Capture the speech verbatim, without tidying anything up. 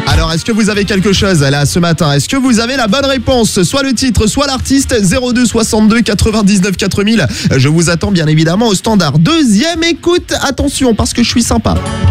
Alors, est-ce que vous avez quelque chose là ce matin? Est-ce que vous avez la bonne réponse? Soit le titre, soit l'artiste. Zéro deux soixante-deux quatre-vingt-dix-neuf quatre mille. Je vous attends bien évidemment au standard. Deuxième écoute, attention parce que je suis sympa.